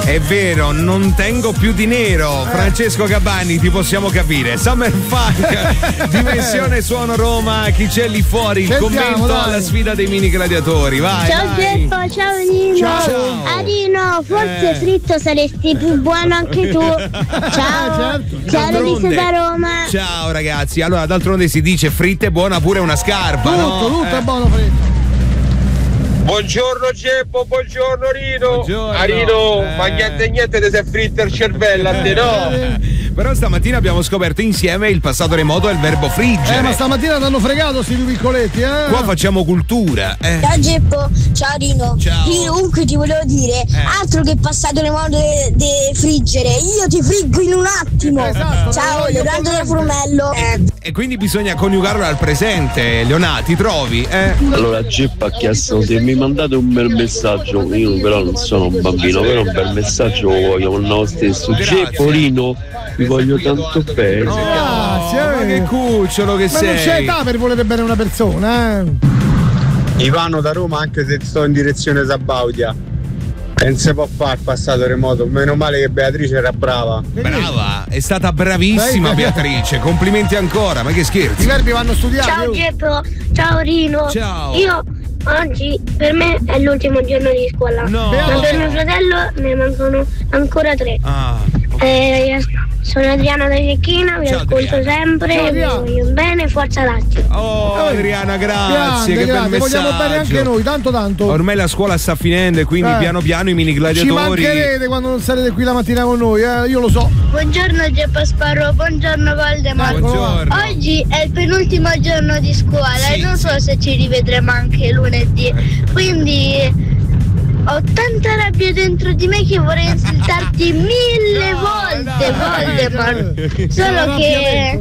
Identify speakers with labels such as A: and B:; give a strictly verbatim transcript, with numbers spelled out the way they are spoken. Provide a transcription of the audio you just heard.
A: È vero, non tengo più di nero. Francesco Gabbani, ti possiamo capire. Summer Funk, Dimensione Suono Roma. Chi c'è lì fuori? Il
B: Sentiamo,
A: commento
B: dai.
A: alla sfida dei mini gladiatori. Vai.
C: Ciao
A: vai.
C: Geppo, ciao Nino.
A: Ciao.
C: Arino, forse
A: Eh.
C: fritto saresti più buono anche tu. Ciao.
B: certo.
C: Ciao Lisa
A: D'altronde-
C: da Roma.
A: Ciao ragazzi. Allora, d'altronde si dice fritta è buona pure una scarpa.
B: Tutto,
A: no?
B: tutto
A: Eh.
B: è buono fritto.
D: Buongiorno Geppo, buongiorno Rino.
A: Buongiorno.
D: Arino,
A: Eh.
D: ma niente niente ti sei fritto il cervello a te, no?
A: Però stamattina abbiamo scoperto insieme il passato remoto e il verbo friggere.
B: Eh, ma stamattina ti hanno fregato sti due piccoletti, eh?
A: Qua facciamo cultura. Eh.
E: Ciao Geppo, ciao Rino.
A: Ciao.
E: Io comunque ti volevo dire, altro che passato le modo di friggere, io ti friggo in un attimo.
B: Esatto,
E: Ciao,
B: voglio
E: Leonardo da
B: potente.
E: Formello.
A: E quindi bisogna coniugarlo al presente. Leonati, trovi? Eh?
F: Allora Geppo ha chiesto se mi mandate un bel messaggio, io però non sono un bambino, però un bel messaggio lo voglio con noi stesso.
A: Grazie.
F: Geppolino, vi voglio tanto bene.
B: Grazie,
A: Oh, ma
B: eh.
A: che cucciolo che
B: Ma non c'è
A: sei.
B: età per volere bene una persona, eh?
G: Ivano da Roma, anche se sto in direzione Sabaudia. E non si può fare il passato remoto, meno male che Beatrice era brava.
A: Brava, è stata bravissima
B: Dai.
A: Beatrice, complimenti ancora, ma che
B: I
A: scherzi.
B: verbi vanno studiati.
C: Ciao
B: oh.
C: Geppo, ciao Rino.
A: Ciao.
C: Io oggi per me è l'ultimo giorno di scuola.
A: No.
C: Ma per mio fratello ne mancano ancora tre.
A: Ah,
C: Eh, sono Adriana da Cecchina, vi
A: Ciao,
C: ascolto
A: Adriana.
C: sempre,
B: Ciao,
C: vi
B: Adriana.
C: voglio bene, forza Lazio.
A: oh Adriana, grazie,
B: Grande,
A: che bel
B: grande, vogliamo
A: messaggio.
B: bene anche noi, tanto tanto.
A: Ormai la scuola sta finendo e quindi
B: Eh.
A: piano piano i mini
B: Ci
A: gladiatori.
B: mancherete quando non sarete qui la mattina con noi, eh? Io lo so.
C: Buongiorno Geppo Sparro, buongiorno Valdemar.
A: Buongiorno.
C: Oggi è il penultimo giorno di scuola
A: Sì,
C: e non so
A: sì.
C: se ci rivedremo anche lunedì. Quindi ho tanta rabbia dentro di me che vorrei insultarti mille
A: No,
C: volte,
A: dai.
C: Voldemort.
B: C'è
C: Solo che
B: l'arrabbiamento.